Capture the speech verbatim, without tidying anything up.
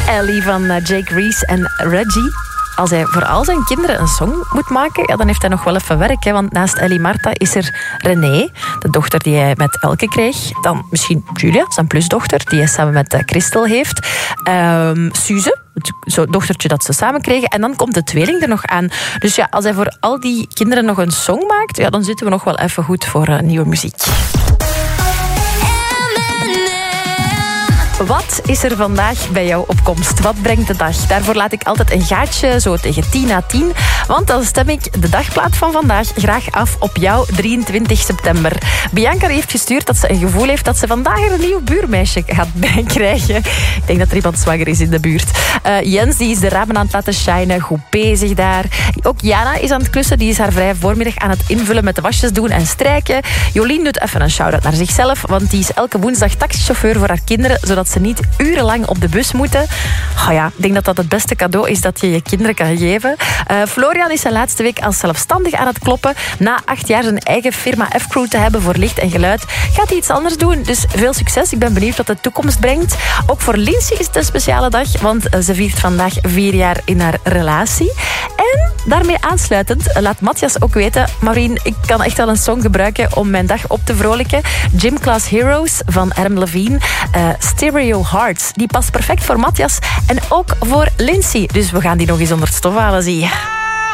Ellie van Jake Reese en Reggie. Als hij voor al zijn kinderen een song moet maken, ja, dan heeft hij nog wel even werk. Hè, want naast Ellie Marta is er René, de dochter die hij met Elke kreeg. Dan misschien Julia, zijn plusdochter, die hij samen met Christel heeft. Um, Suze, het dochtertje dat ze samen kregen. En dan komt de tweeling er nog aan. Dus ja, als hij voor al die kinderen nog een song maakt, ja, dan zitten we nog wel even goed voor uh, nieuwe muziek. Wat is er vandaag bij jou op komst? Wat brengt de dag? Daarvoor laat ik altijd een gaatje, zo tegen tien na tien. Want dan stem ik de dagplaat van vandaag graag af op jouw drieëntwintig september. Bianca heeft gestuurd dat ze een gevoel heeft dat ze vandaag een nieuw buurmeisje gaat krijgen. Ik denk dat er iemand zwanger is in de buurt. Uh, Jens die is de ramen aan het laten shinen, goed bezig daar. Ook Jana is aan het klussen, die is haar vrije voormiddag aan het invullen met de wasjes doen en strijken. Jolien doet even een shout-out naar zichzelf, want die is elke woensdag taxichauffeur voor haar kinderen, zodat ze niet urenlang op de bus moeten. Oh ja, ik denk dat dat het beste cadeau is dat je je kinderen kan geven. Uh, Florian is zijn laatste week als zelfstandig aan het kloppen. Na acht jaar zijn eigen firma F-Crew te hebben voor licht en geluid, gaat hij iets anders doen. Dus veel succes. Ik ben benieuwd wat de toekomst brengt. Ook voor Lindsay is het een speciale dag, want ze viert vandaag vier jaar in haar relatie. En daarmee aansluitend laat Matthias ook weten, Maureen, ik kan echt wel een song gebruiken om mijn dag op te vrolijken. Gym Class Heroes van Adam Levine. Uh, Stereo Hearts. Die past perfect voor Matthias en ook voor Lindsay. Dus we gaan die nog eens onder het stof halen, zie je.